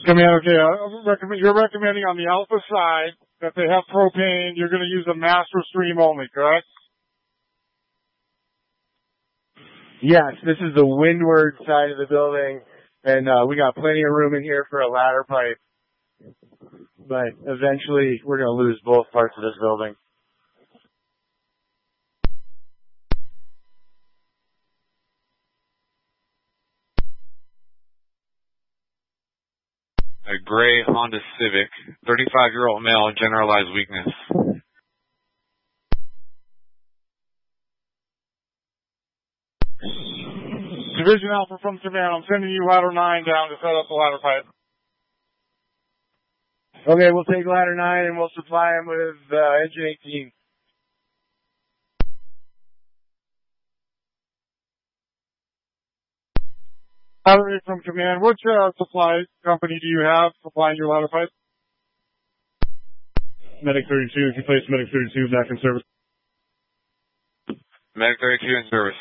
Command, okay, you're recommending on the Alpha side that they have propane. You're going to use a master stream only, correct? Yes, this is the windward side of the building, and we got plenty of room in here for a ladder pipe. But eventually, we're going to lose both parts of this building. A gray Honda Civic, 35-year-old male, generalized weakness. Division Alpha from Command, I'm sending you ladder 9 down to set up the ladder pipe. Okay, we'll take ladder 9 and we'll supply him with engine 18. Ladder 8 from Command, which supply company do you have supplying your ladder pipe? Medic 32, if you place Medic 32 back in service. Medic 32 in service.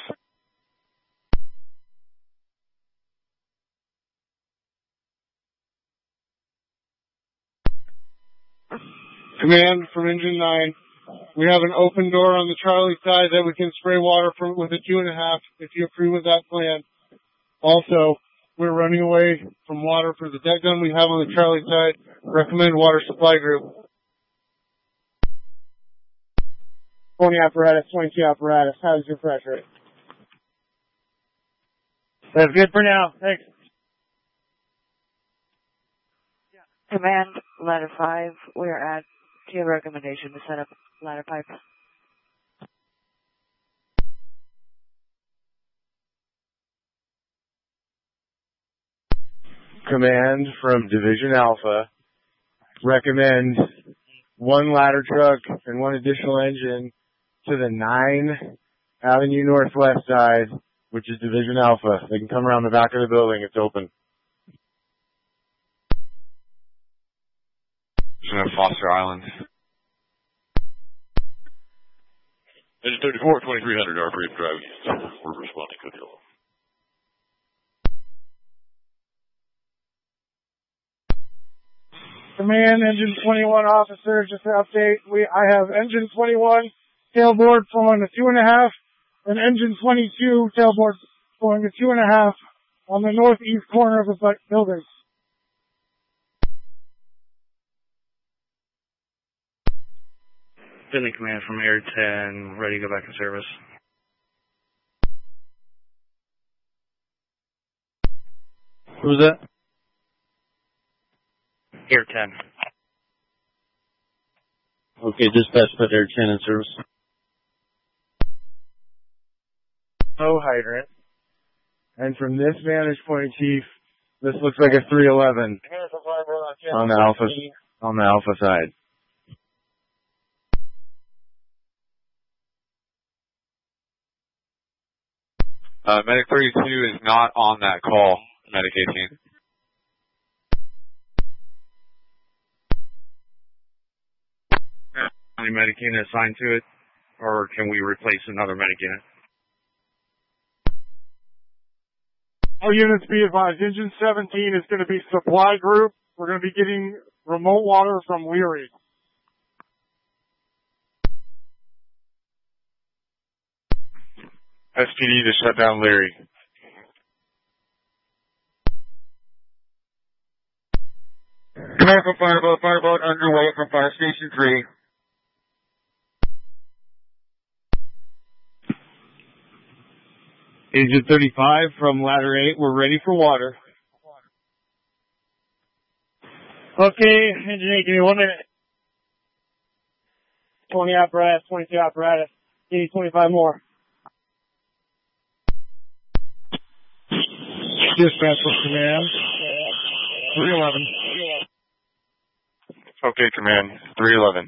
Command from Engine 9, we have an open door on the Charlie side that we can spray water from with a 2.5 if you approve of that plan. Also, we're running away from water for the deck gun we have on the Charlie side. Recommend water supply group. 20 apparatus, 22 apparatus. How's your pressure? That's good for now. Thanks. Command, ladder 5, we are at your recommendation to set up ladder pipe. Command from Division Alpha, recommend one ladder truck and one additional engine to the 9 Avenue Northwest side, which is Division Alpha. They can come around the back of the building. It's open. Foster Island. Engine 34, 2300, our brief drive east. We're responding to the Command, Engine 21 officer, just an update. I have Engine 21 tailboard flowing to 2.5 and Engine 22 tailboard flowing to 2.5 on the northeast corner of the building. Sending command from Air 10, ready to go back in service. Who's that? Air 10. Okay, dispatch put Air 10 in service. No hydrant. And from this vantage point, Chief, this looks like a 311 on the Alpha side. Medic 32 is not on that call, Medic 18. Any medic unit assigned to it, or can we replace another medic unit? All units be advised, Engine 17 is going to be supply group. We're going to be getting remote water from Leary. SPD to shut down Leary. Command from fireboat underway from Fire Station 3. Engine 35 from ladder 8, we're ready for water. Okay, Engine 8, give me 1 minute. 20 apparatus, 22 apparatus. Give me 25 more. Dispatch from Command. 311. Okay, Command. 311.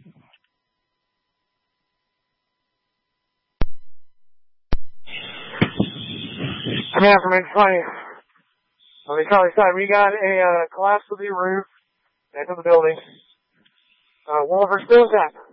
Command from Engine 20. On the Charlie side, we got a collapse of the roof back of the building. Wolver, still intact.